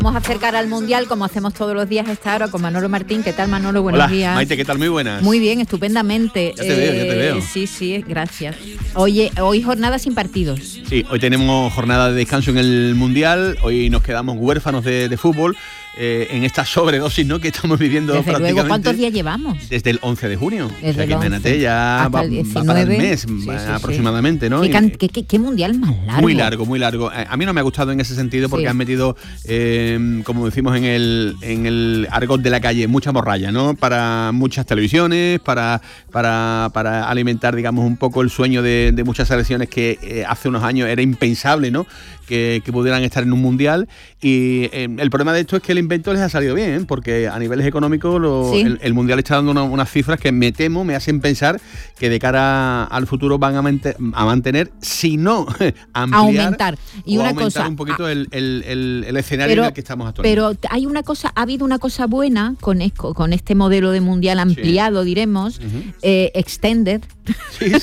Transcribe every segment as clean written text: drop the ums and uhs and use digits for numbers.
Vamos a acercar al Mundial, como hacemos todos los días a esta hora, con Manolo Martín. ¿Qué tal, Manolo? Buenos días. Maite, ¿qué tal? Muy buenas. Muy bien, estupendamente. Ya te veo. Sí, gracias. Oye, hoy jornada sin partidos. Sí, hoy tenemos jornada de descanso en el Mundial. Hoy nos quedamos huérfanos de fútbol. En esta sobredosis, ¿no?, que estamos viviendo. Desde prácticamente. Luego, ¿cuántos días llevamos? Desde el 11 de junio. Desde o sea, que imagínate, ya va para el mes aproximadamente, ¿no? ¿Qué mundial más largo? Muy largo. A mí no me ha gustado en ese sentido porque han metido, como decimos en el argot de la calle, mucha morralla, ¿no? Para muchas televisiones, para alimentar, digamos, un poco el sueño de muchas selecciones que hace unos años era impensable, ¿no?, que pudieran estar en un mundial. Y el problema de esto es que el invento les ha salido bien, porque a niveles económicos el mundial está dando unas cifras que me hacen pensar que de cara al futuro van a mantener, si no aumentar. Y o una aumentar cosa, un poquito el escenario en el que estamos actualmente. Pero ha habido una cosa buena con este modelo de mundial ampliado, diremos, extended. Sí.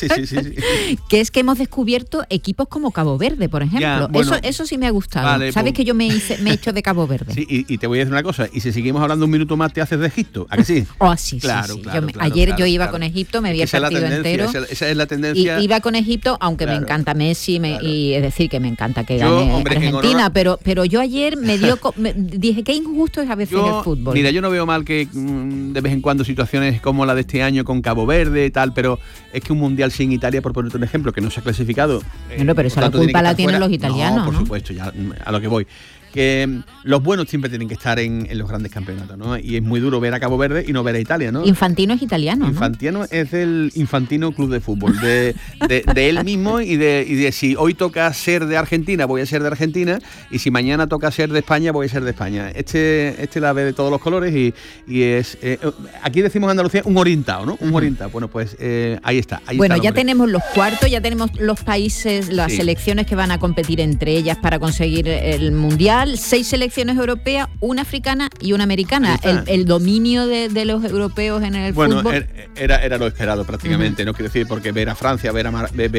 Que es que hemos descubierto equipos como Cabo Verde, por ejemplo. Eso sí me ha gustado. Vale, ¿Sabes que yo me he hecho de Cabo Verde? Sí, y te voy a decir una cosa. Y si seguimos hablando un minuto más, ¿te haces de Egipto? ¿A que sí? Sí. Claro. Ayer yo iba con Egipto, me vi el partido entero. Esa es la tendencia. Y iba con Egipto, aunque me encanta Messi, y es decir, que me encanta que gane Argentina, pero yo ayer dije qué injusto es a veces el fútbol. Mira, yo no veo mal que de vez en cuando situaciones como la de este año con Cabo Verde y tal, pero es que un mundial sin Italia, por ponerte un ejemplo, que no se ha clasificado. Pero esa la culpa la tienen los italianos. No, por supuesto, ya a lo que voy. Que los buenos siempre tienen que estar en los grandes campeonatos, ¿no? Y es muy duro ver a Cabo Verde y no ver a Italia, ¿no? Infantino es italiano, ¿no? Infantino es del Infantino Club de Fútbol, de él mismo y de si hoy toca ser de Argentina, voy a ser de Argentina, y si mañana toca ser de España, voy a ser de España. Este la ve de todos los colores y es... aquí decimos en Andalucía un orientado, ¿no? Un orientado. Bueno, pues ahí está. Bueno, ya tenemos los cuartos, ya tenemos los países, las selecciones que van a competir entre ellas para conseguir el Mundial. 6 selecciones europeas, una africana y una americana. El dominio de los europeos en el fútbol. Bueno, era lo esperado prácticamente, no quiero decir, porque ver a Francia, ver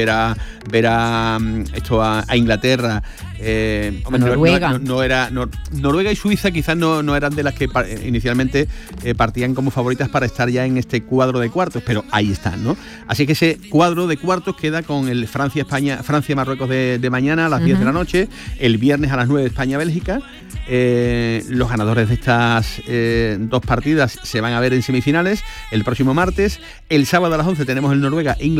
a Inglaterra, Noruega. Noruega y Suiza quizás no eran de las que inicialmente partían como favoritas para estar ya en este cuadro de cuartos, pero ahí están, ¿no? Así que ese cuadro de cuartos queda con el Francia-Marruecos de mañana a las 10 de la noche, el viernes a las 9 España-Bélgica. Los ganadores de estas dos partidas se van a ver en semifinales el próximo martes. El sábado a las 11 tenemos el Noruega-Inglaterra